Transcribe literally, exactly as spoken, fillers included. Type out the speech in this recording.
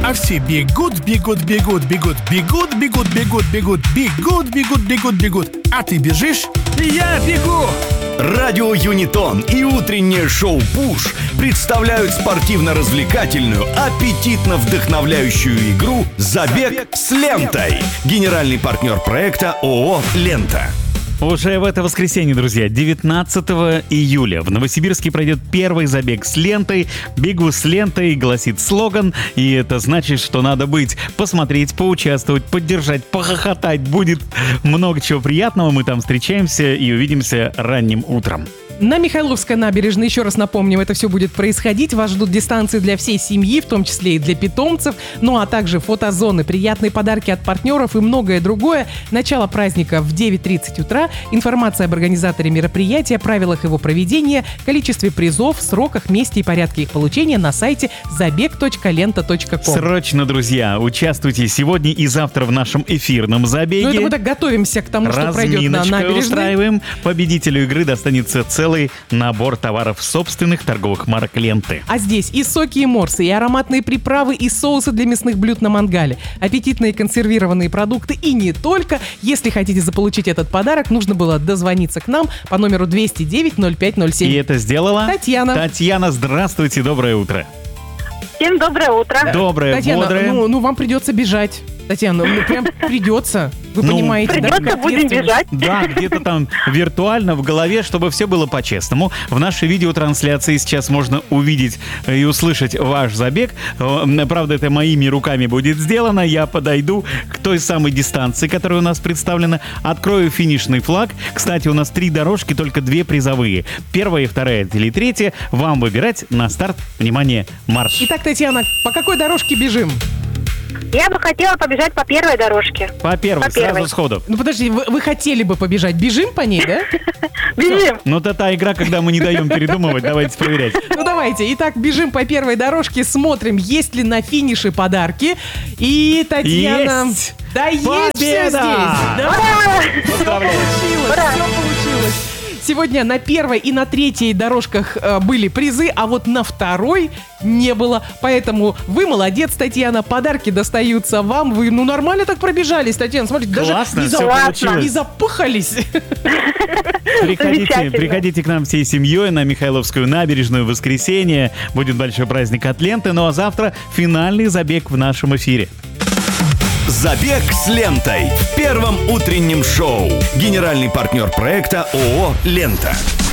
А все бегут, бегут, бегут, бегут, бегут, бегут, бегут, бегут, бегут, бегут, бегут, бегут. А ты бежишь? Я бегу! Радио Юнитон и утреннее шоу «Пуш» представляют спортивно-развлекательную, аппетитно-вдохновляющую игру «Забег с лентой». Генеральный партнер проекта ООО «Лента». Уже в это воскресенье, друзья, девятнадцатого июля в Новосибирске пройдет первый забег с лентой. «Бегу с лентой» гласит слоган, и это значит, что надо быть, посмотреть, поучаствовать, поддержать, похохотать. Будет много чего приятного. Мы там встречаемся и увидимся ранним утром. На Михайловской набережной, еще раз напомним, это все будет происходить. Вас ждут дистанции для всей семьи, в том числе и для питомцев. Ну а также фотозоны, приятные подарки от партнеров и многое другое. Начало праздника в девять тридцать утра. Информация об организаторе мероприятия, правилах его проведения, количестве призов, сроках, месте и порядке их получения на сайте забег точка лента точка ком. Срочно, друзья, участвуйте сегодня и завтра в нашем эфирном забеге. Ну это мы так готовимся к тому, что пройдет на набережной. Устраиваем. Победителю игры достанется целый набор товаров собственных торговых марок ленты. А здесь и соки, и морсы, и ароматные приправы, и соусы для мясных блюд на мангале, аппетитные консервированные продукты и не только. Если хотите заполучить этот подарок, нужно было дозвониться к нам по номеру двести девять ноль пять ноль семь. И это сделала Татьяна. Татьяна, здравствуйте, доброе утро. Всем доброе утро. Доброе, Татьяна, бодрое. ну, ну вам придется бежать. Татьяна, ну прям придется. Вы Ну, понимаете, да? Придется, как будем ответственно. бежать. Да, где-то там виртуально в голове, чтобы все было по-честному. В нашей видеотрансляции сейчас можно увидеть и услышать ваш забег. Э, Правда, это моими руками будет сделано. Я подойду к той самой дистанции, которая у нас представлена. Открою финишный флаг. Кстати, у нас три дорожки, только две призовые. Первая, вторая или третья. Вам выбирать на старт. Внимание, марш. Итак, Татьяна, по какой дорожке бежим? Я бы хотела побежать по первой дорожке. По первой, По первой. сразу сходу. Ну подожди, вы, вы хотели бы побежать. Бежим по ней, да? Бежим. Ну, это та игра, когда мы не даем передумывать. Давайте проверять. Ну давайте. Итак, бежим по первой дорожке, смотрим, есть ли на финише подарки. И Татьяна... Есть! Да есть все здесь! Победа! Да, Поздравляю. получилось, Ура! все получилось. Сегодня на первой и на третьей дорожках э, были призы, а вот на второй не было. Поэтому вы молодец, Татьяна. Подарки достаются вам. Вы, ну, нормально так пробежались, Татьяна. Смотрите, Классно, даже все не, получилось. не запыхались. Приходите, Замечательно. приходите к нам всей семьей на Михайловскую набережную в воскресенье. Будет большой праздник от ленты. Ну а завтра финальный забег в нашем эфире. Забег с лентой в первом утреннем шоу. Генеральный партнер проекта ООО «Лента».